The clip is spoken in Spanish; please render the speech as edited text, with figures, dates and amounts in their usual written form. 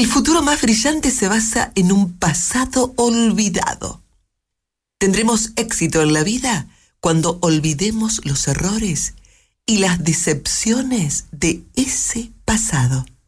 El futuro más brillante se basa en un pasado olvidado. Tendremos éxito en la vida cuando olvidemos los errores y las decepciones de ese pasado.